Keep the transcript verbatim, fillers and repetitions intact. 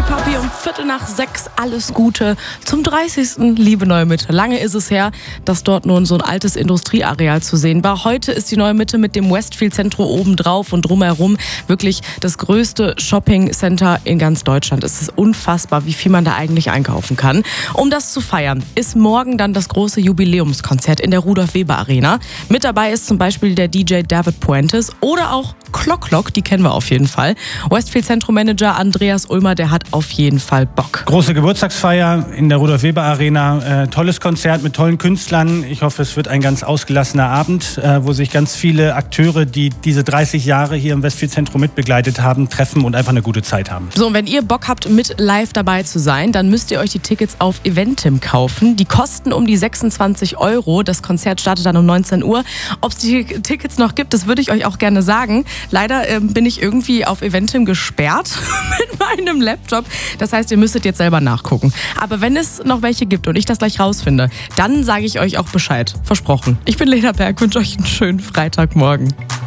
Papi um Viertel nach sechs. Alles Gute zum dreißigsten Liebe Neue Mitte. Lange ist es her, dass dort nun so ein altes Industrieareal zu sehen war. Heute ist die Neue Mitte mit dem Westfield Zentrum oben drauf und drumherum wirklich das größte Shopping-Center in ganz Deutschland. Es ist unfassbar, wie viel man da eigentlich einkaufen kann. Um das zu feiern, ist morgen dann das große Jubiläumskonzert in der Rudolf-Weber-Arena. Mit dabei ist zum Beispiel der D J David Puentes oder auch Clock Clock, die kennen wir auf jeden Fall. Westfield Zentrum-Manager Andreas Ulmer, der hat auf jeden Fall Bock. Große Geburtstagsfeier in der Rudolf-Weber-Arena. Äh, tolles Konzert mit tollen Künstlern. Ich hoffe, es wird ein ganz ausgelassener Abend, äh, wo sich ganz viele Akteure, die diese dreißig Jahre hier im Westfield Zentrum mitbegleitet haben, treffen und einfach eine gute Zeit haben. So, und wenn ihr Bock habt, mit live dabei zu sein, dann müsst ihr euch die Tickets auf Eventim kaufen. Die kosten um die sechsundzwanzig Euro. Das Konzert startet dann um neunzehn Uhr. Ob es die Tickets noch gibt, das würde ich euch auch gerne sagen. Leider äh, bin ich irgendwie auf Eventim gesperrt mit meinem Laptop. Das heißt, ihr müsstet jetzt selber nachgucken. Aber wenn es noch welche gibt und ich das gleich rausfinde, dann sage ich euch auch Bescheid. Versprochen. Ich bin Lena Berg, wünsche euch einen schönen Freitagmorgen.